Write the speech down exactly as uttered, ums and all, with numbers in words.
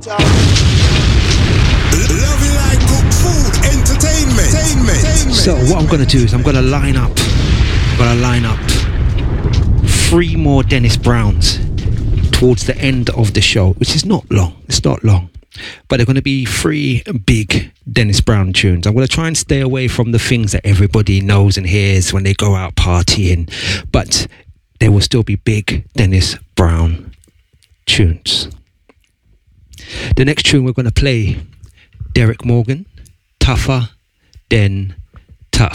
So what I'm gonna do is I'm gonna line up, I'm gonna line up three more Dennis Browns towards the end of the show, which is not long. It's not long, but they're gonna be three big Dennis Brown tunes. I'm gonna try and stay away from the things that everybody knows and hears when they go out partying, but there will still be big Dennis Brown tunes. The next tune we're gonna play, Derek Morgan, Tougher Than